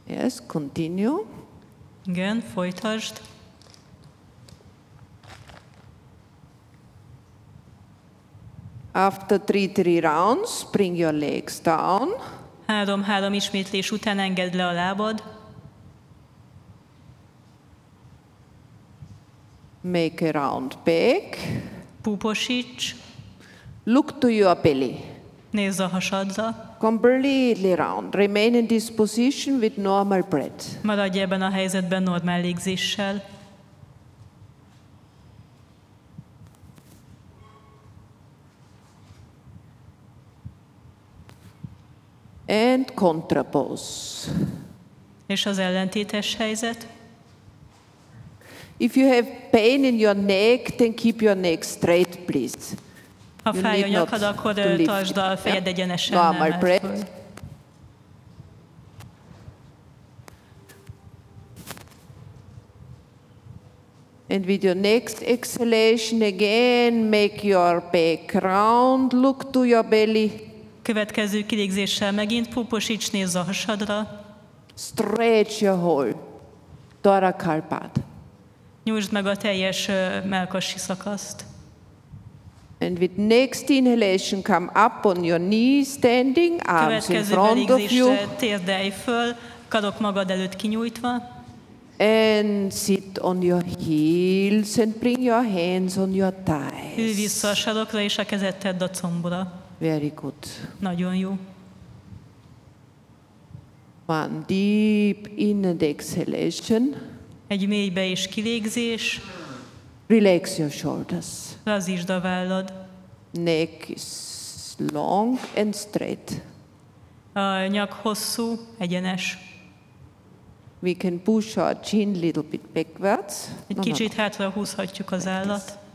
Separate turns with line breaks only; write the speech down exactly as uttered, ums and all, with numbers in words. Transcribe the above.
Yes, continue.
Igen, folytasd.
After three, three rounds, bring your legs down.
Három-három ismétlés után engedd le a lábad.
Make a round back.
Púposíts.
Look to your belly.
Nézz a hasadra.
Completely round. Remain in this position with normal breath.
Maradj ebben a helyzetben normál légzéssel.
And contrapose.
És az ellentétes helyzet.
If you have pain in your neck, then keep your neck straight, please.
Ha
You
fáj a
need not
nyakad, akkor
to lift
tartsd
it.
a fejed
Yeah.
egyenesen.
Normal
emeld
breath.
föl.
And with your next exhalation again, make your back round, look to your belly.
Következő kilégzéssel megint púposíts, nézz a hasadra.
Stretch your whole thoracarpad.
Nyújtsd meg a teljes ö, mellkasi szakaszt.
And with next inhalation, come up on your knees, standing, arms in
Következő
front of you.
belégzésre térdelj föl, karok magad előtt kinyújtva.
And sit on your heels and bring your hands on your
Ülj
thighs.
vissza a sarokra, és a kezed tedd a combra.
Very good.
Nagyon jó.
One deep in and exhalation.
Egy mély be- és kilégzés.
Relax your shoulders.
Lazítsd a vállad.
Neck is long and straight.
A nyak hosszú, egyenes.
We can push our chin a little bit backwards.
Egy
No, no,
kicsit hátra húzhatjuk az állat.